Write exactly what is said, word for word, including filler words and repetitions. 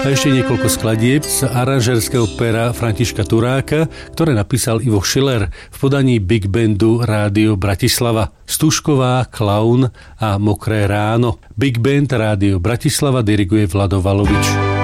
A ešte niekoľko skladieb z aranžerského pera Františka Turáka, ktoré napísal Ivo Schiller v podaní Big Bandu Rádio Bratislava. Stužková, Klaun a Mokré ráno. Big Band Rádio Bratislava diriguje Vlado Valovič.